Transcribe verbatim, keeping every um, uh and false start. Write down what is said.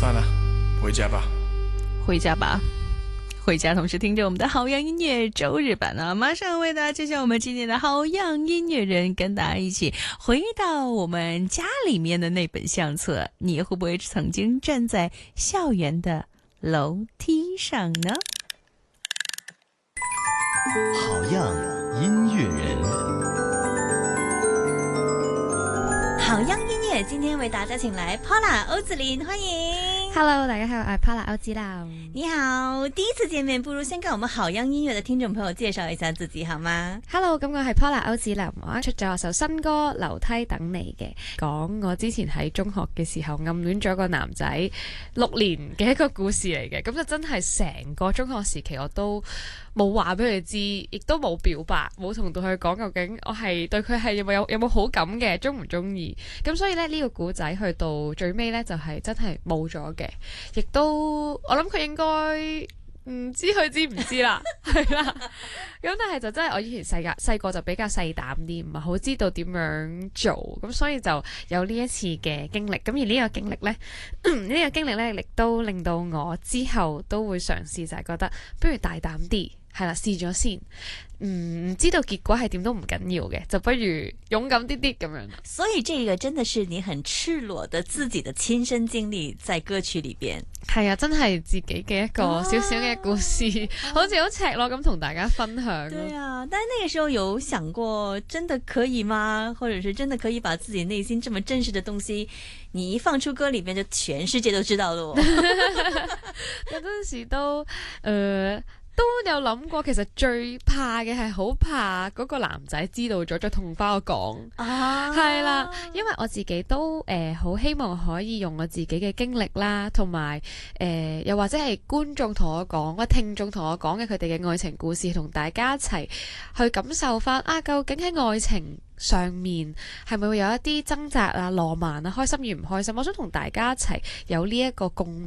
算了，回家吧。 回家吧。回家，同时听着我们的好样音乐周日版啊！马上为大家介绍我们今天的好样音乐人，跟大家一起回到我们家里面的那本相册。你会不会曾经站在校园的楼梯上呢？ 好样音乐人， 好样音乐今天为大家请来 Paula 歐子琳，歡迎。 Hello， 大家好，我係 Paula 歐子琳。 你好，第一次見面，不如先跟我們好樣音樂的聽眾朋友介紹一下自己好嗎？ Hello， 咁我係 Paula 歐子琳，我出咗首新歌《樓梯等你》嘅，講我之前喺中學嘅時候暗戀咗個男仔六年嘅一個故事嚟嘅，咁就真係成個中學時期我都冇話俾佢知，亦都冇表白，冇同到佢講究竟我係對佢係有冇有有冇好感嘅，中唔中意。咁所以咧呢、這個故仔去到最尾咧就係、是、真係冇咗嘅，亦都我諗佢應該唔知佢知唔知啦，係啦。咁但係就真係我以前細個細個就比較細膽啲，唔係好知道點樣做，咁所以就有呢一次嘅經歷。咁而呢個經歷咧，呢個經歷咧亦都令到我之後都會嘗試，就係覺得不如大膽啲。係啦，試咗先，唔、嗯、知道結果係點都唔緊要嘅，就不如勇敢啲啲咁樣。 所以這個真的是你很赤裸的自己的親身經歷在歌曲裏邊。 係啊，真係自己嘅一個小小嘅故事，啊、好似好赤裸咁同大家分享。 對啊，但係那個時候有想過真的可以嗎？或者是真的可以把自己內心這麼真實的東西，你一放出歌裏邊，就全世界都知道了。 有陣時都誒。呃都有諗過，其實最怕嘅係好怕嗰個男仔知道咗再同翻我講，係啦、啊，因為我自己都誒好、呃、希望可以用我自己嘅經歷啦，同埋誒又或者係觀眾同我講，或者聽眾同我講嘅佢哋嘅愛情故事，同大家一齊去感受翻啊，究竟喺愛情上面係咪會有一啲掙扎啊、浪漫啊、開心與唔開心？我想同大家一齊有呢一個共鳴。